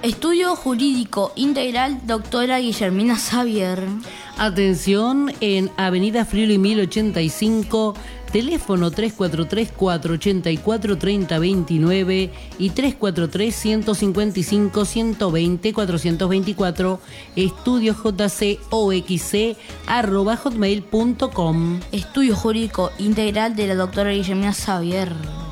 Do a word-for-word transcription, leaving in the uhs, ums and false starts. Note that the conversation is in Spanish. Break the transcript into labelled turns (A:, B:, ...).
A: Estudio Jurídico Integral, doctora Guillermina Xavier.
B: Atención, en Avenida Friuli mil ochenta y cinco, teléfono tres cuatro tres, cuatro ocho cuatro, tres cero dos nueve y tres cuatro tres, uno cinco cinco, uno dos cero, cuatro dos cuatro, estudiojcoxc arroba hotmail punto com.
A: Estudio Jurídico Integral de la doctora Guillermina Xavier.